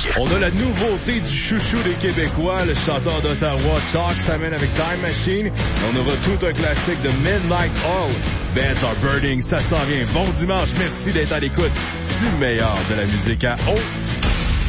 musique. On a la nouveauté du chouchou des Québécois, le chanteur d'Ottawa, Talk, s'amène avec Time Machine. On aura tout un classique de Midnight Oil. Bands Are Burning, ça s'en vient. Bon dimanche, merci d'être à l'écoute du meilleur de la musique à haut